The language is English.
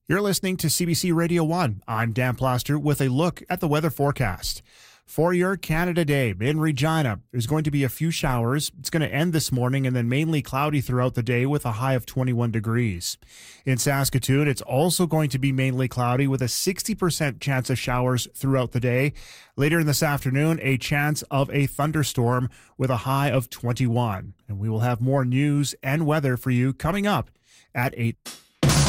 You're listening to CBC Radio 1. I'm Dan Plaster with a look at the weather forecast. For your Canada Day in Regina, there's going to be a few showers. It's going to end this morning and then mainly cloudy throughout the day with a high of 21 degrees. In Saskatoon, it's also going to be mainly cloudy with a 60% chance of showers throughout the day. Later in this afternoon, a chance of a thunderstorm with a high of 21. And we will have more news and weather for you coming up at 8.